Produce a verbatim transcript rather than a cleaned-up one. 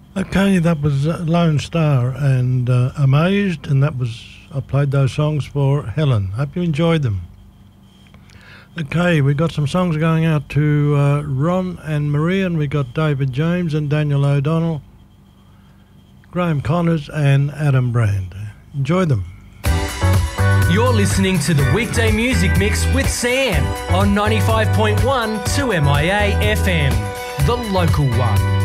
Okay, that was uh, Lone Star and uh, Amazed, and that was I played those songs for Helen. Hope you enjoyed them. Okay, we got some songs going out to uh, Ron and Maria, and we got David James and Daniel O'Donnell, Graham Connors and Adam Brand. Enjoy them. You're listening to the Weekday Music Mix with Sam on ninety-five point one two M I A F M, the local one.